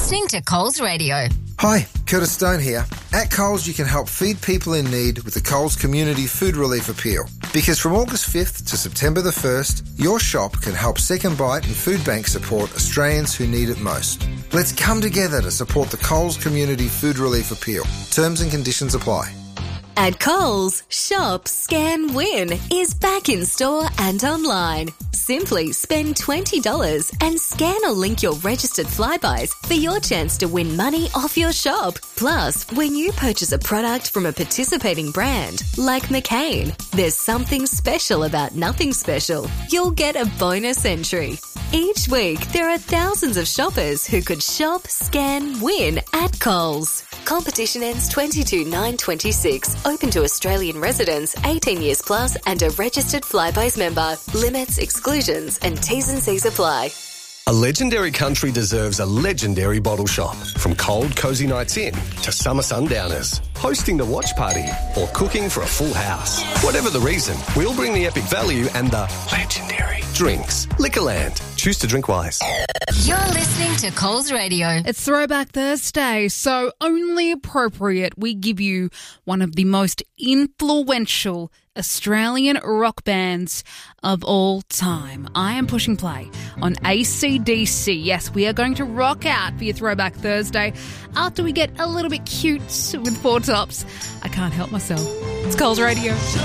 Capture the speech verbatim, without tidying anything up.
listening to Coles Radio. Hi, Curtis Stone here. At Coles, you can help feed people in need with the Coles Community Food Relief Appeal. Because from August fifth to September the first, your shop can help Second Bite and Food Bank support Australians who need it most. Let's come together to support the Coles Community Food Relief Appeal. Terms and conditions apply. At Coles, Shop, Scan, Win is back in store and online. Simply spend twenty dollars and scan or link your registered Flybuys for your chance to win money off your shop. Plus, when you purchase a product from a participating brand like McCain, there's something special about nothing special. You'll get a bonus entry. Each week, there are thousands of shoppers who could shop, scan, win at Coles. Competition ends twenty-two nine twenty-six. Open to Australian residents, eighteen years plus and a registered Flybuys member. Limits, exclusions and T's and C's apply. A legendary country deserves a legendary bottle shop. From cold, cosy nights in to summer sundowners, hosting the watch party or cooking for a full house. Whatever the reason, we'll bring the epic value and the legendary drinks. Liquorland. Choose to drink wise. You're listening to Coles Radio. It's Throwback Thursday, so only appropriate we give you one of the most influential Australian rock bands of all time. I am pushing play on A C D C. Yes, we are going to rock out for your Throwback Thursday after we get a little bit cute with Four Tops. I can't help myself. It's Coles Radio.